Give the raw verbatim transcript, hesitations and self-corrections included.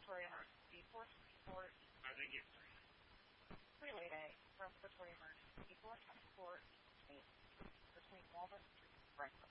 Victoria Emergency, four sixty-four. I think it's Freeway eight from Victoria Emergency, four sixty-four eight between Walnut Street and Franklin.